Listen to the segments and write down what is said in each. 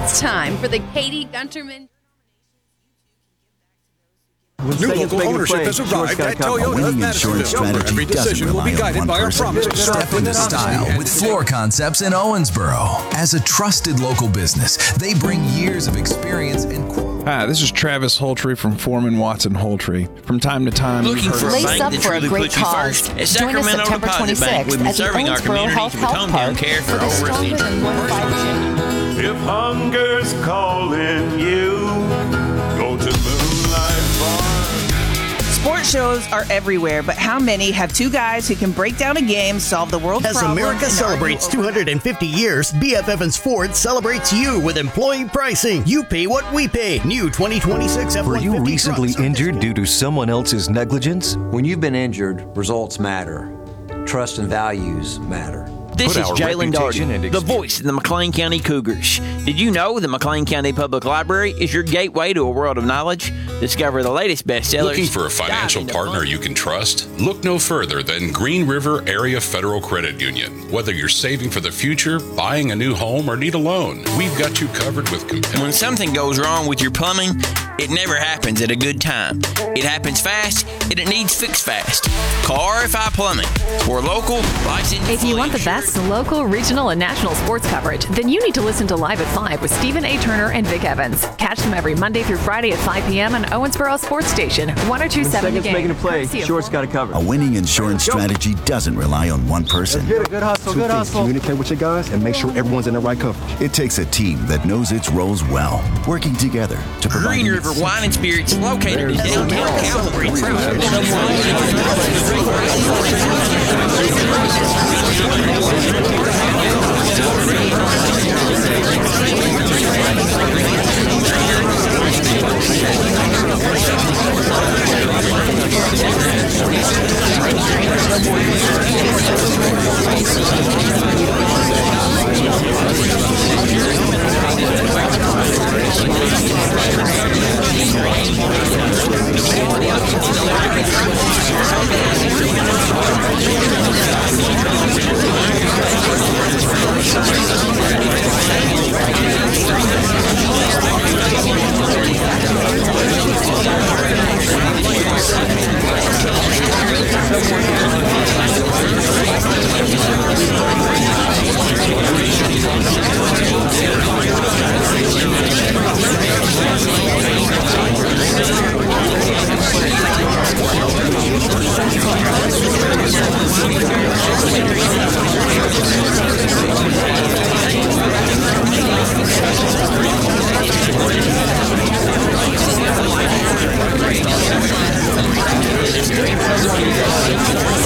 It's time for the Katie Gunterman. New local ownership has arrived at Toyota winning insurance strategy Every decision will be guided by our promises. Step into style with Floor Concepts in Owensboro. As a trusted local business, they bring years of experience and Hi, this is Travis Holtree from Foreman Watson Holtree. From time to time, looking for a Lace bank up that for a truly great puts you cause. first. At Join us Sacramento September Deposit Bank, 26th we've been at the serving our Owensboro communities Health with hometown Park care for for the over a stronger century. than 1-5 If hunger's calling you, go to Moonlight Bar. Sports shows are everywhere, but how many have two guys who can break down a game, solve the world's As problems, America and celebrates argue over 250 years, BF Evans Ford celebrates you with employee pricing. You pay what we pay. New 2026 F-150 Were you recently trucks. injured due to someone else's negligence? When you've been injured, results matter. Trust and values matter. This Put is our Jalen reputation Darden, and the voice of the McLean County Cougars. Did you know the McLean County Public Library is your gateway to a world of knowledge? Discover the latest bestsellers. Looking for a financial partner you can trust? Look no further than Green River Area Federal Credit Union. Whether you're saving for the future, buying a new home, or need a loan, we've got you covered with competitive. When something goes wrong with your plumbing, it never happens at a good time. It happens fast, and it needs fixed fast. Call RFI Plumbing. We're local, licensed. If you want the insured. best local, regional, and national sports coverage, then you need to listen to Live at 5 with Stephen A. Turner and Vic Evans. Catch them every Monday through Friday at 5 p.m. on Owensboro Sports Station, 1027 The Game. Making a play. Short's got it covered. A winning insurance strategy doesn't rely on one person. Good hustle, good hustle. Communicate with your guys and make sure everyone's in the right coverage. It takes a team that knows its roles well, working together to provide Green River Wine and Spirits, located in downtown Calvary. Great.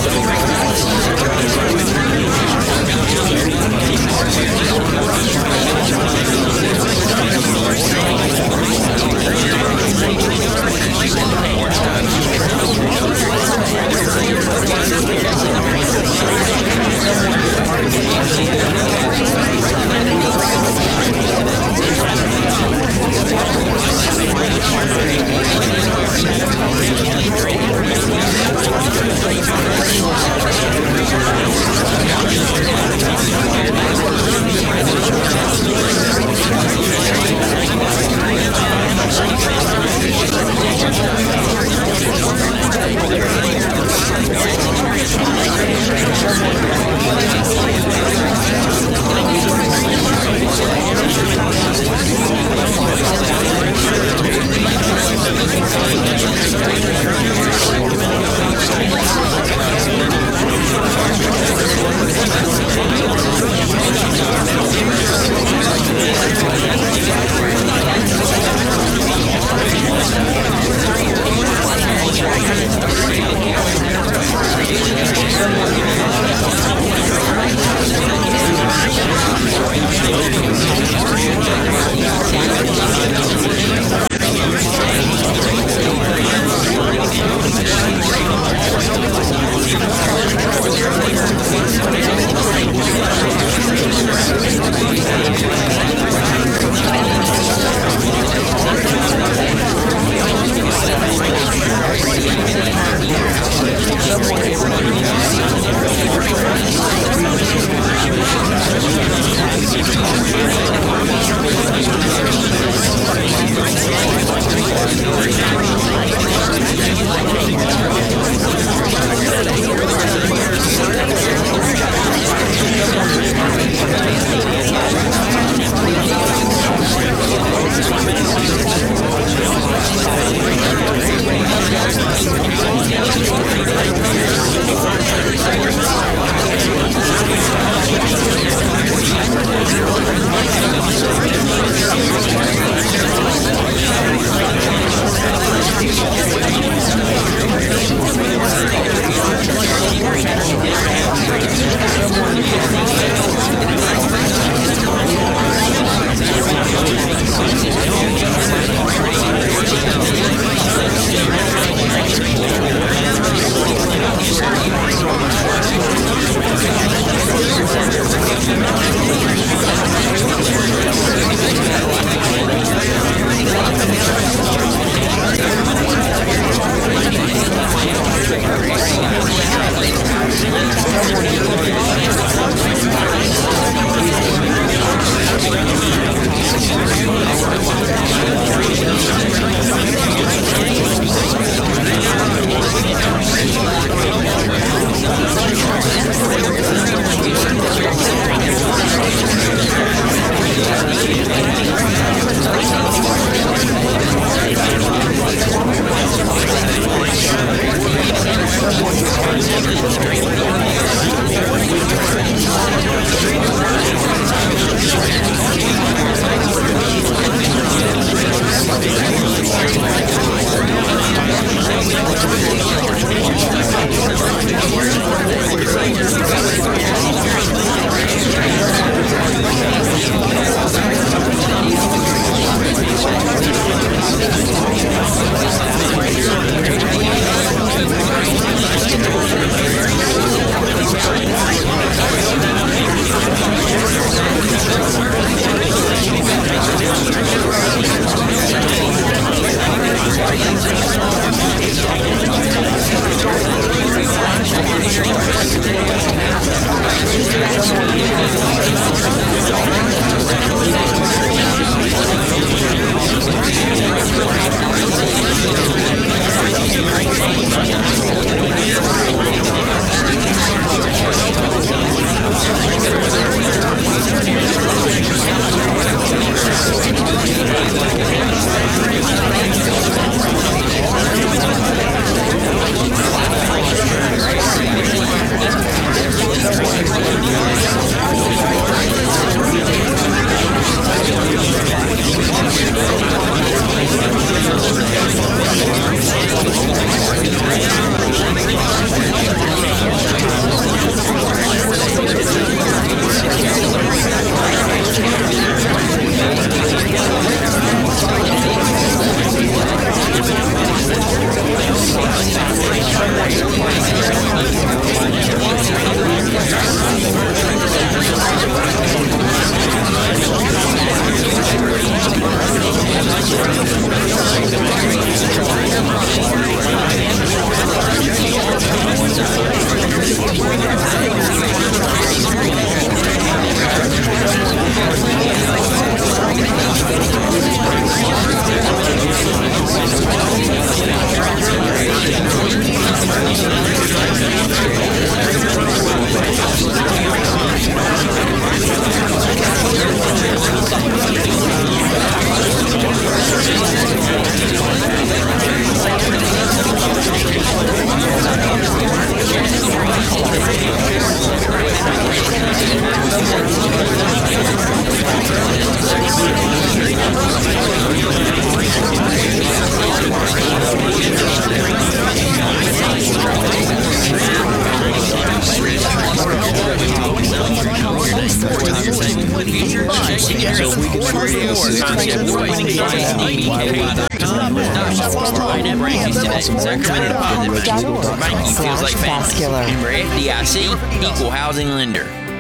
Feels like family. And we're FDIC, equal housing lender.